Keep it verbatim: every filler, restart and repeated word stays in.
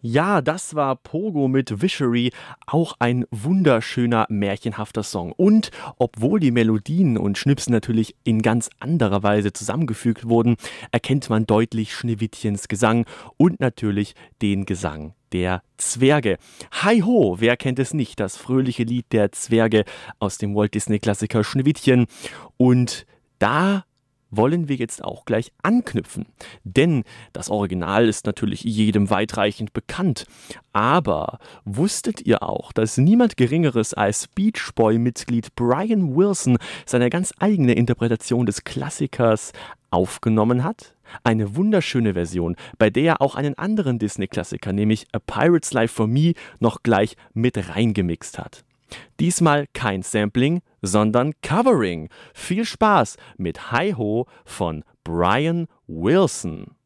Ja, das war Pogo mit Wishery, auch ein wunderschöner, märchenhafter Song. Und obwohl die Melodien und Schnipsen natürlich in ganz anderer Weise zusammengefügt wurden, erkennt man deutlich Schneewittchens Gesang und natürlich den Gesang der Zwerge. Hi ho, wer kennt es nicht, das fröhliche Lied der Zwerge aus dem Walt Disney Klassiker Schneewittchen. Und da wollen wir jetzt auch gleich anknüpfen. Denn das Original ist natürlich jedem weitreichend bekannt. Aber wusstet ihr auch, dass niemand Geringeres als Beach Boy-Mitglied Brian Wilson seine ganz eigene Interpretation des Klassikers aufgenommen hat? Eine wunderschöne Version, bei der er auch einen anderen Disney-Klassiker, nämlich A Pirate's Life for Me, noch gleich mit reingemixt hat. Diesmal kein Sampling, sondern Covering. Viel Spaß mit Hi Ho von Brian Wilson.